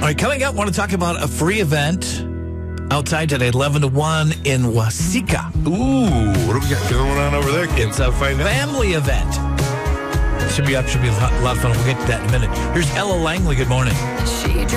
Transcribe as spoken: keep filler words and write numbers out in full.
right, coming up, want to talk about a free event outside today, eleven to one in Waseca. Ooh, what do we got going on over there? It's a family event. Should be up, should be a lot of fun. We'll get to that in a minute. Here's Ella Langley. Good morning. She